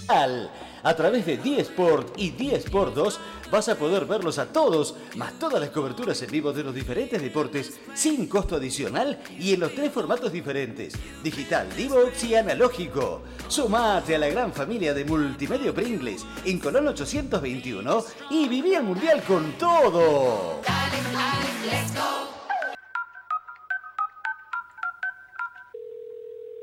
A través de dSport y dSport 2 vas a poder verlos a todos, más todas las coberturas en vivo de los diferentes deportes sin costo adicional y en los 3 formatos diferentes: digital, Divox y analógico. Sumate a la gran familia de Multimedia Pringles en Colón 821 y viví el mundial con todo. Dale, dale, let's go.